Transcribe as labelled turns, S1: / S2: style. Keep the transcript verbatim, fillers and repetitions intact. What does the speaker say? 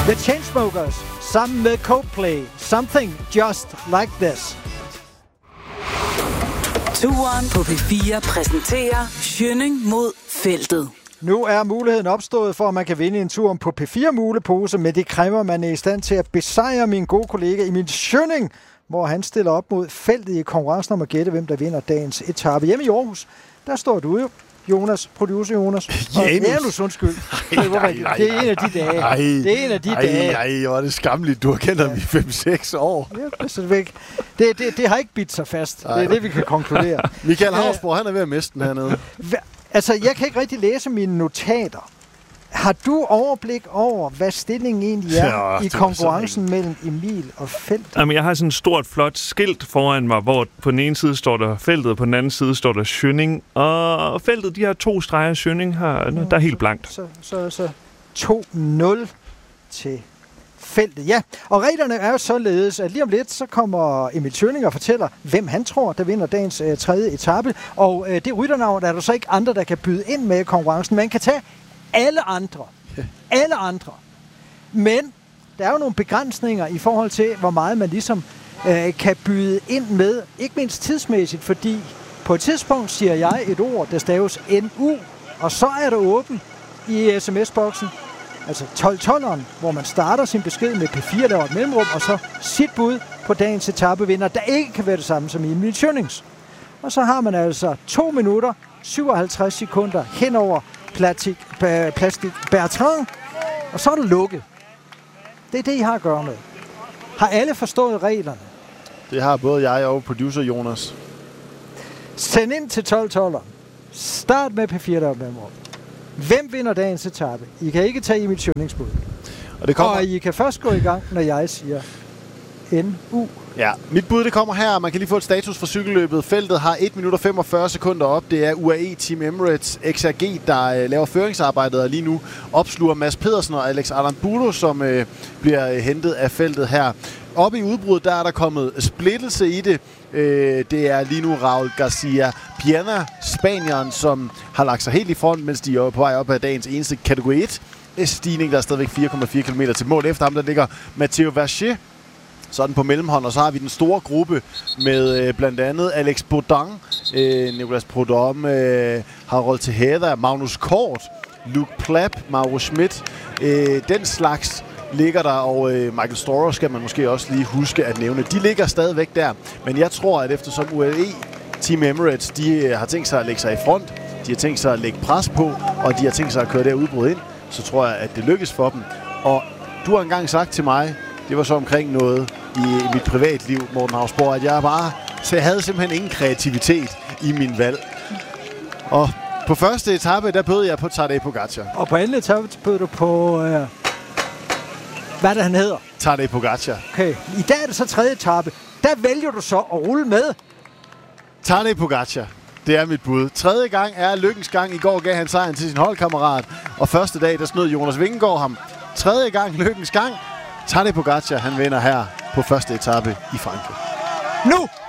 S1: The Chainsmokers sammen med Coldplay. Something Just Like This.
S2: Turen på P fire præsenterer Schønning mod feltet.
S1: Nu er muligheden opstået for, at man kan vinde en tur på P fire mulepose, men det kræver, man er i stand til at besejre min gode kollega Emil Schønning, hvor han stiller op mod feltet i konkurrencen om at gætte, hvem der vinder dagens etape. Hjemme i Aarhus, der står du jo, Jonas, producer Jonas. Janus, undskyld.
S3: Ej, nej, nej,
S1: det er en af de dage.
S3: Ej,
S1: det er en af de
S3: ej,
S1: dage.
S3: Nej, hvor er det skamligt. Du har kendt ham i fem seks år.
S1: Ja, det, væk. Det, det, det har ikke bidt sig fast. Ej. Det er det, vi kan konkludere.
S3: Michael Hausborg, han er ved at miste den hernede.
S1: Altså, jeg kan ikke rigtig læse mine notater. Har du overblik over, hvad stillingen egentlig er ja, i konkurrencen mellem Emil og feltet?
S4: Jamen, jeg har sådan et stort, flot skilt foran mig, hvor på den ene side står der feltet, og på den anden side står der Schønning. Og feltet, de har to streger. Schønning her, der er helt blankt.
S1: Så, så, så to nul til feltet. Ja, og reglerne er jo således, at lige om lidt, så kommer Emil Schønning og fortæller, hvem han tror, der vinder dagens øh, tredje etape. Og øh, det rytternavn er der så ikke andre, der kan byde ind med i konkurrencen. Man kan tage alle andre. Alle andre. Men der er jo nogle begrænsninger i forhold til, hvor meget man ligesom øh, kan byde ind med. Ikke mindst tidsmæssigt, fordi på et tidspunkt siger jeg et ord, der staves N U, og så er det åben i sms-boksen. Altså tolv tolveren, hvor man starter sin besked med P fire, laver et mellemrum, og så sit bud på dagens etapevinder, der ikke kan være det samme som Emil Schønnings. Og så har man altså to minutter, syvoghalvtreds sekunder henover plastik, plastik Bertrand, og så er det lukket. Det er det, I har at gøre med. Har alle forstået reglerne?
S3: Det har både jeg og producer Jonas.
S1: Send ind til tolv tolveren. Start med P fire, der er mellemrum. Hvem vinder dagens etape? I kan ikke tage Emil Schønnings bud. Og, det kommer... og I kan først gå i gang, når jeg siger N U.
S3: Ja, mit bud det kommer her. Man kan lige få et status for cykelløbet. Feltet har et minut og femogfyrre sekunder op. Det er U A E Team Emirates X R G, der øh, laver føringsarbejdet, og lige nu opsluger Mads Pedersen og Alex Aramburu, som øh, bliver øh, hentet af feltet her. Oppe i udbruddet, der er der kommet splittelse i det. Øh, det er lige nu Raul Garcia Piana, spanieren, som har lagt sig helt i front, mens de er på vej op af dagens eneste kategori et stigning. Der er stadigvæk fire komma fire kilometer til mål. Efter ham, der ligger Mathieu Verger, sådan på mellemhånd, og så har vi den store gruppe med øh, blandt andet Alex Baudin, øh, Nicolas Prudhomme, øh, Harold Tejada, Magnus Kort, Luke Plapp, Mauro Schmidt. Øh, den slags ligger der, og øh, Michael Storer skal man måske også lige huske at nævne. De ligger stadigvæk der, men jeg tror, at eftersom U A E Team Emirates, de øh, har tænkt sig at lægge sig i front, de har tænkt sig at lægge pres på, og de har tænkt sig at køre det udbrud ind, så tror jeg, at det lykkes for dem. Og du har engang sagt til mig, det var så omkring noget i mit privatliv, Morten Hausborg, at jeg bare, så jeg havde simpelthen ingen kreativitet i min valg. Og på første etape, der bød jeg på Tadej Pogacar.
S1: Og på anden etape bød du på, øh, hvad er det, han hedder?
S3: Tadej Pogacar.
S1: Okay, i dag er det så tredje etape. Der vælger du så at rulle med.
S3: Tadej Pogacar. Det er mit bud. Tredje gang er lykkens gang. I går gav han sejren til sin holdkammerat. Og første dag, der snød Jonas Vingegaard ham. Tredje gang lykkens gang. Tadej Pogacar, han vinder her på første etape i Frankrig.
S1: Nu